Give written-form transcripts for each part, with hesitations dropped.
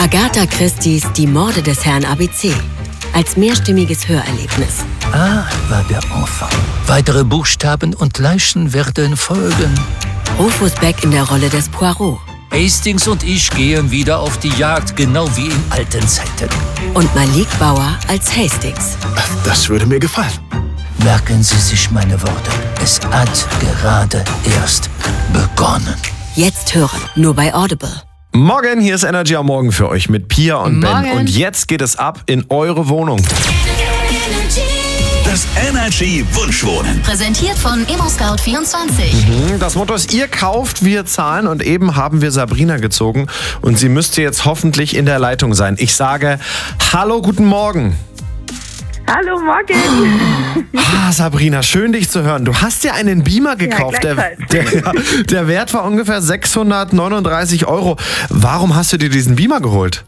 Agatha Christie's Die Morde des Herrn ABC. Als mehrstimmiges Hörerlebnis. A war der Enfant. Weitere Buchstaben und Leichen werden folgen. Rufus Beck in der Rolle des Poirot. Hastings und ich gehen wieder auf die Jagd, genau wie in alten Zeiten. Und Malik Bauer als Hastings. Das würde mir gefallen. Merken Sie sich meine Worte. Es hat gerade erst begonnen. Jetzt hören, nur bei Audible. Morgen, hier ist Energy am Morgen für euch mit Pia und Ben. Morgen. Und jetzt geht es ab in eure Wohnung. Das Energy Wunschwohnen. Präsentiert von ImmoScout24. Das Motto ist, ihr kauft, wir zahlen. Und eben haben wir Sabrina gezogen. Und sie müsste jetzt hoffentlich in der Leitung sein. Ich sage, hallo, guten Morgen. Hallo, morgen. Sabrina, schön dich zu hören. Du hast dir einen Beamer gekauft. Der Wert war ungefähr 639 €. Warum hast du dir diesen Beamer geholt?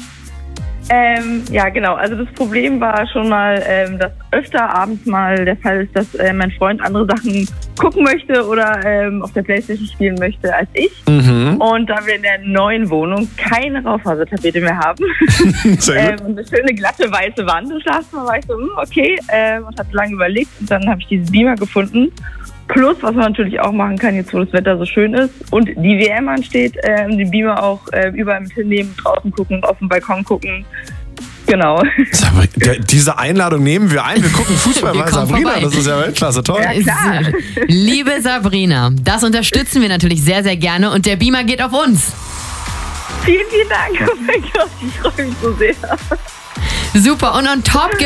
Ja, genau. Also das Problem war schon mal, dass öfter abends mal der Fall ist, dass mein Freund andere Sachen gucken möchte oder auf der Playstation spielen möchte als ich. Und da wir in der neuen Wohnung keine Raufasertapete mehr haben und eine schöne glatte weiße Wand im Schlafzimmer, war ich so, okay, und habe lange überlegt und dann habe ich diesen Beamer gefunden. Plus, was man natürlich auch machen kann, jetzt wo das Wetter so schön ist und die WM ansteht, den Beamer auch überall mit hinnehmen, draußen gucken, auf dem Balkon gucken. Genau. Diese Einladung nehmen wir ein. Wir gucken Fußball bei Sabrina. vorbei. Das ist ja Weltklasse, toll. Ja, klar. Liebe Sabrina, das unterstützen wir natürlich sehr, sehr gerne und der Beamer geht auf uns. Vielen, vielen Dank. Oh mein Gott, ich freue mich so sehr. Super, und on top